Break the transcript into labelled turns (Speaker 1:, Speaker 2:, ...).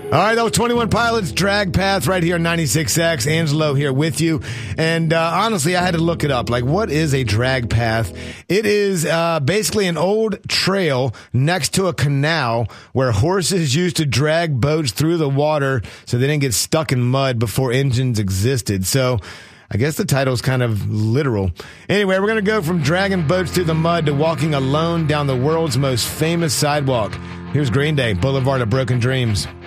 Speaker 1: All right, that was 21 Pilots, Drag Path, right here on 96X. Angelo here with you. And honestly, I had to look it up. Like, what is a drag path? It is basically an old trail next to a canal where horses used to drag boats through the water so they didn't get stuck in mud before engines existed. So I guess the title is kind of literal. Anyway, we're going to go from dragging boats through the mud to walking alone down the world's most famous sidewalk. Here's Green Day, Boulevard of Broken Dreams.